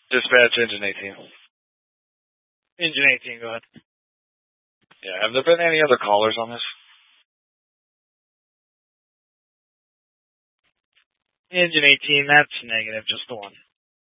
Dispatch engine 18. Engine 18, go ahead. Yeah, have there been any other callers on this? Engine 18, that's negative, just the one.